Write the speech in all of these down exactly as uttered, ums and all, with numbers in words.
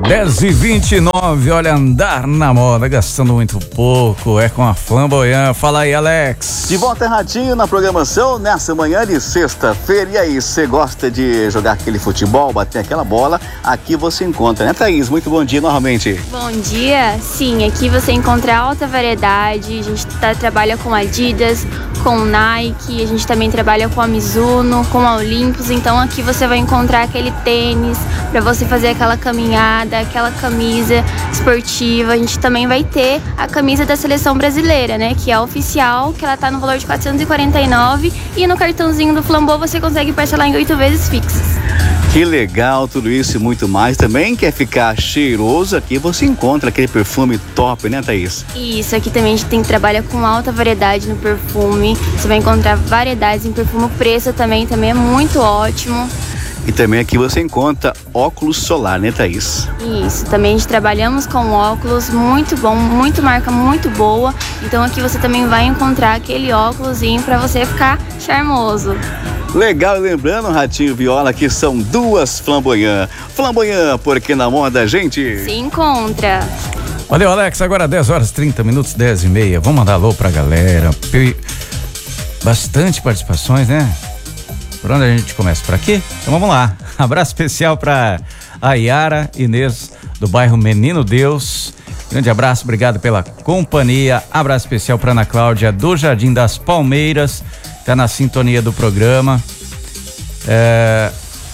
dez e vinte e nove, olha, andar na moda, gastando muito pouco, é com a Flamboyant. Fala aí, Alex. De volta, Ratinho, na programação, nessa manhã de sexta-feira. E aí, você gosta de jogar aquele futebol, bater aquela bola? Aqui você encontra, né, Thaís? Muito bom dia novamente. Bom dia. Sim, aqui você encontra alta variedade. A gente tá, trabalha com Adidas, com Nike, a gente também trabalha com a Mizuno, com a Olympus. Então aqui você vai encontrar aquele tênis para você fazer aquela caminhada, aquela camisa esportiva. A gente também vai ter a camisa da seleção brasileira, né, que é a oficial, que ela tá no valor de quatrocentos e quarenta e nove reais, e no cartãozinho do Flambeau você consegue parcelar em oito vezes fixas. Que legal, tudo isso e muito mais. Também quer ficar cheiroso? Aqui você encontra aquele perfume top, né, Thaís? Isso, aqui também a gente tem, trabalha com alta variedade no perfume. Você vai encontrar variedades em perfume. O preço também, também é muito ótimo. E também aqui você encontra óculos solar, né, Thaís? Isso, também a gente trabalhamos com óculos muito bom, muito marca muito boa. Então aqui você também vai encontrar aquele óculosinho para você ficar charmoso. Legal, e lembrando, Ratinho Viola, que são duas Flamboyant. Flamboyant, porque na moda a gente se encontra. Valeu, Alex. Agora dez horas e trinta minutos, dez e meia. Vamos mandar alô pra galera. Bastante participações, né? Por onde a gente começa? Por aqui? Então vamos lá. Abraço especial pra a Yara Inês, do bairro Menino Deus. Grande abraço, obrigado pela companhia. Abraço especial pra Ana Cláudia, do Jardim das Palmeiras. Tá na sintonia do programa. É...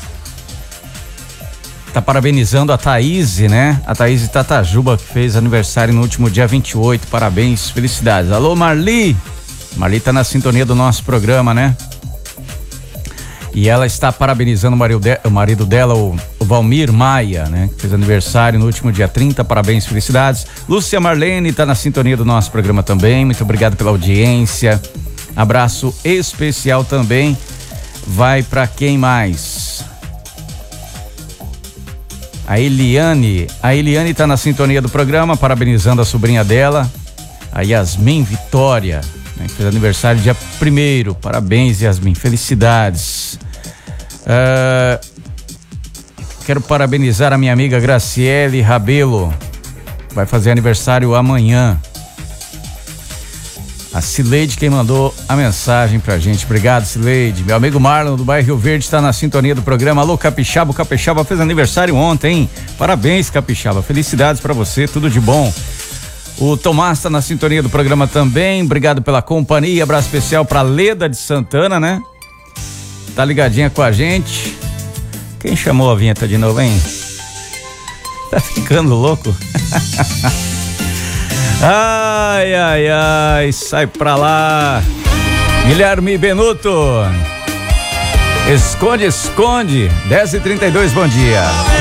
Tá parabenizando a Thaís, né? A Thaís Tatajuba, que fez aniversário no último dia vinte e oito. Parabéns, felicidades. Alô, Marli. Marli tá na sintonia do nosso programa, né? E ela está parabenizando o marido, de, o marido dela, o, o Valmir Maia, né? Que fez aniversário no último dia trinta. Parabéns, felicidades. Lúcia Marlene tá na sintonia do nosso programa também. Muito obrigado pela audiência. Abraço especial também vai para quem mais? A Eliane. A Eliane tá na sintonia do programa, parabenizando a sobrinha dela, a Yasmin Vitória, né, que fez aniversário dia primeiro. Parabéns, Yasmin, felicidades. Uh, quero parabenizar a minha amiga Graciele Rabelo, vai fazer aniversário amanhã. A Cileide quem mandou a mensagem pra gente. Obrigado, Cileide. Meu amigo Marlon do bairro Rio Verde está na sintonia do programa. Alô, Capixaba. O Capixaba fez aniversário ontem, hein? Parabéns, Capixaba. Felicidades pra você, tudo de bom. O Tomás está na sintonia do programa também. Obrigado pela companhia. Abraço especial pra Leda de Santana, né? Tá ligadinha com a gente. Quem chamou a vinheta de novo, hein? Tá ficando louco? Ai, ai, ai, sai pra lá. Guilherme Benuto. Esconde, esconde. dez e trinta e dois, bom dia.